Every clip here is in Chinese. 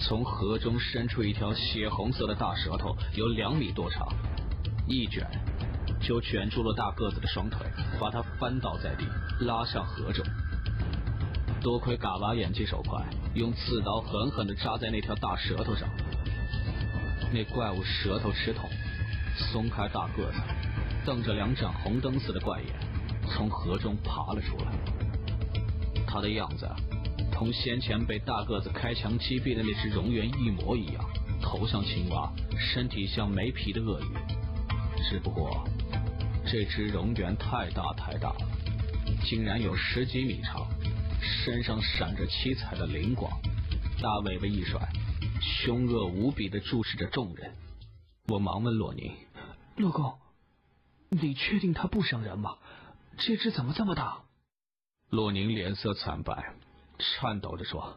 从河中伸出一条血红色的大舌头，有2米多长，一卷就卷住了大个子的双腿，把他翻倒在地，拉向河中。多亏嘎娃眼疾手快，用刺刀狠狠地扎在那条大舌头上。那怪物舌头吃痛，松开大个子，瞪着2盏红灯似的怪眼，从河中爬了出来。他的样子同先前被大个子开枪击毙的那只蝾螈一模一样，头像青蛙，身体像没皮的鳄鱼。只不过这只蝾螈太大了，竟然有10几米长，身上闪着七彩的灵光，大尾巴一甩，凶恶无比地注视着众人。我忙问洛宁： 洛公，你确定它不伤人吗？这只怎么这么大？ 洛宁脸色惨白，颤抖着说：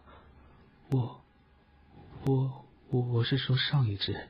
我是说上一只，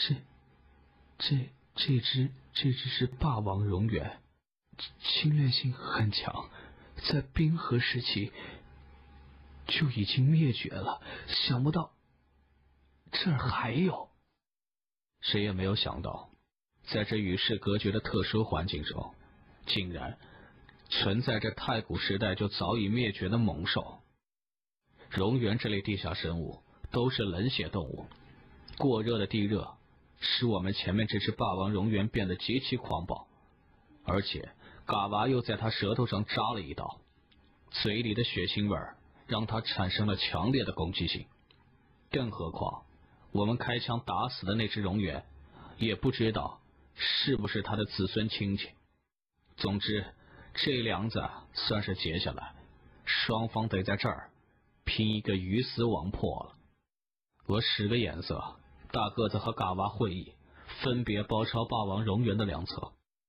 这只是霸王蝾螈，侵略性很强，在冰河时期就已经灭绝了，想不到这儿还有。 谁也没有想到，在这与世隔绝的特殊环境中，竟然存在着太古时代就早已灭绝的猛兽。蝾螈这类地下生物都是冷血动物，过热的地热使我们前面这只霸王蝾螈变得极其狂暴，而且嘎娃又在它舌头上扎了一刀，嘴里的血腥味让它产生了强烈的攻击性。更何况我们开枪打死的那只蝾螈也不知道是不是他的子孙亲戚。总之这梁子算是结下来，双方得在这儿拼一个鱼死网破了。我使个眼色，大个子和嘎娃会意，分别包抄霸王蝾螈的2侧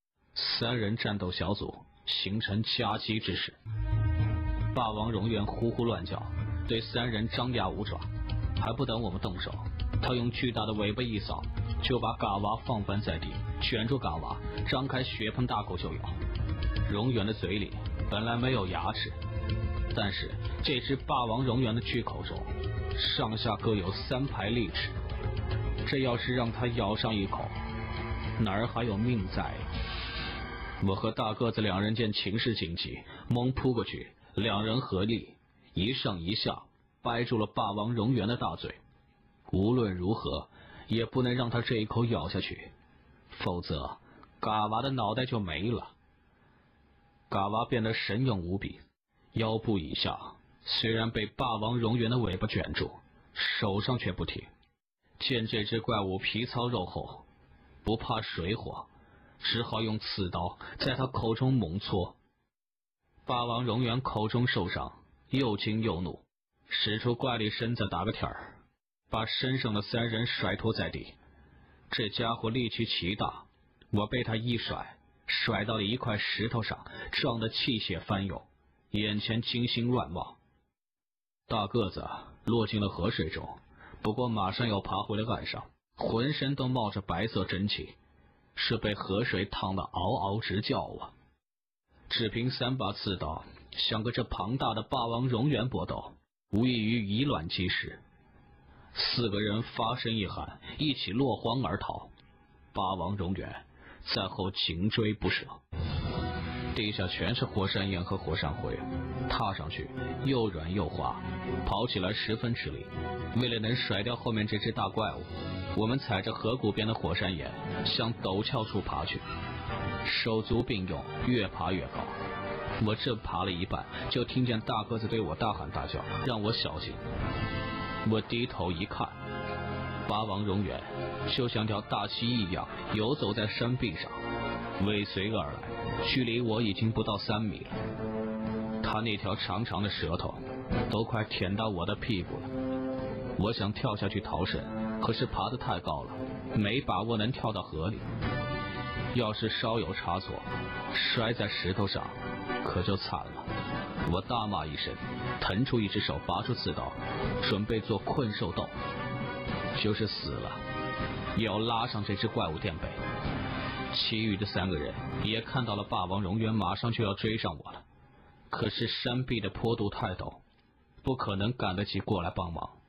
，3人战斗小组形成夹击之势。霸王蝾螈呼呼乱叫，对3人张牙舞爪，还不等我们动手，他用巨大的尾巴一扫，就把嘎娃放翻在地，卷住嘎娃，张开血盆大口就咬。蝾螈的嘴里本来没有牙齿，但是这只霸王蝾螈的巨口中上下各有3排利齿，这要是让它咬上一口，哪儿还有命在？我和大个子2人见情势紧急，猛扑过去，2人合力一上一下掰住了霸王蝾螈的大嘴。无论如何也不能让它这一口咬下去，否则嘎娃的脑袋就没了。嘎娃变得神勇无比，腰部以下虽然被霸王蝾螈的尾巴卷住，手上却不停。见这只怪物皮糙肉厚，不怕水火，只好用刺刀在它口中猛戳。霸王蝾螈口中受伤，又惊又怒，使出怪力身子打个挺儿，把身上的3人甩拖在地。这家伙力气奇大，我被他一甩，甩到了一块石头上，撞得气血翻涌，眼前金星乱冒。大个子落进了河水中，不过马上又爬回了岸上，浑身都冒着白色蒸汽，是被河水烫得嗷嗷直叫啊！只凭3把刺刀想跟这庞大的霸王蝾螈搏斗，无异于以卵击石。4个人发声一喊，一起落荒而逃。霸王蝾螈在后紧追不舍。地下全是火山岩和火山灰，踏上去又软又滑，跑起来十分吃力。为了能甩掉后面这只大怪物，我们踩着河谷边的火山岩向陡峭处爬去，手足并用，越爬越高。我正爬了一半，就听见大个子对我大喊大叫，让我小心。我低头一看，霸王蝾螈就像条大蜥蜴一样游走在山壁上，尾随而来，距离我已经不到3米了。它那条长长的舌头都快舔到我的屁股了。我想跳下去逃生，可是爬得太高了，没把握能跳到河里。要是稍有差错，摔在石头上可就惨了。我大骂一声，腾出一只手，拔出刺刀，准备做困兽斗，就是死了也要拉上这只怪物垫背。其余的3个人也看到了霸王蝾螈马上就要追上我了，可是山壁的坡度太陡，不可能赶得及过来帮忙。